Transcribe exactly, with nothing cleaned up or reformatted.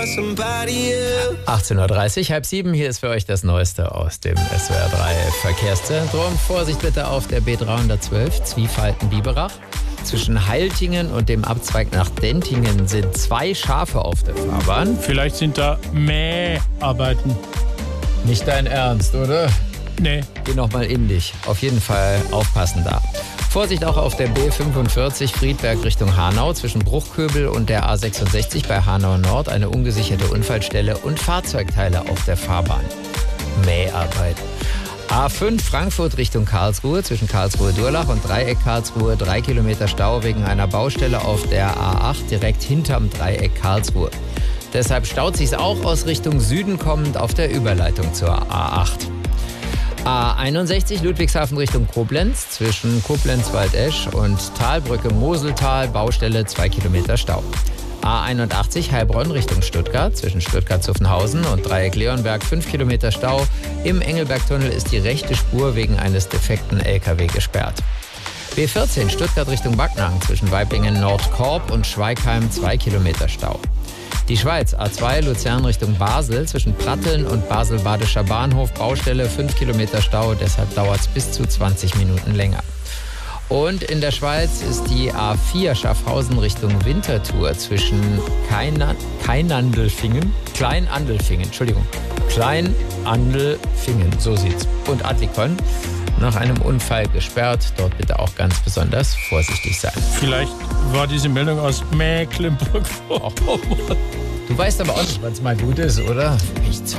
achtzehn Uhr dreißig, halb sieben, hier ist für euch das Neueste aus dem S W R drei Verkehrszentrum. Vorsicht bitte auf der B dreihundertzwölf, Zwiefalten-Biberach. Zwischen Heiltingen und dem Abzweig nach Dentingen sind zwei Schafe auf der Fahrbahn. Vielleicht sind da Mäharbeiten. Nicht dein Ernst, oder? Nee. Geh noch mal in dich. Auf jeden Fall aufpassen da. Vorsicht auch auf der B fünfundvierzig Friedberg Richtung Hanau zwischen Bruchköbel und der A sechsundsechzig bei Hanau Nord. Eine ungesicherte Unfallstelle und Fahrzeugteile auf der Fahrbahn. Mäharbeit. A fünf Frankfurt Richtung Karlsruhe zwischen Karlsruhe-Durlach und Dreieck Karlsruhe. Drei Kilometer Stau wegen einer Baustelle auf der A acht direkt hinterm Dreieck Karlsruhe. Deshalb staut sich's auch aus Richtung Süden kommend auf der Überleitung zur A acht. A einundsechzig Ludwigshafen Richtung Koblenz zwischen Koblenz-Waldesch und Talbrücke Moseltal. Baustelle zwei Kilometer Stau. A einundachtzig Heilbronn Richtung Stuttgart zwischen Stuttgart-Zuffenhausen und Dreieck Leonberg fünf Kilometer Stau. Im Engelbergtunnel ist die rechte Spur wegen eines defekten L K W gesperrt. B vierzehn Stuttgart Richtung Backnang zwischen Waiblingen-Nordkorb und Schweigheim zwei Kilometer Stau. Die Schweiz A zwei Luzern Richtung Basel zwischen Pratteln und Basel-Badischer Bahnhof. Baustelle fünf Kilometer Stau, deshalb dauert es bis zu zwanzig Minuten länger. Und in der Schweiz ist die A vier Schaffhausen Richtung Winterthur zwischen Keina, Keinandelfingen, Kleinandelfingen, Entschuldigung, Kleinandelfingen, so sieht's. Und Adlikon nach einem Unfall gesperrt. Dort bitte auch ganz besonders vorsichtig sein. Vielleicht war diese Meldung aus Mecklenburg-Vorpommern. Du weißt aber auch nicht, wann es mal gut ist, oder? Nichts.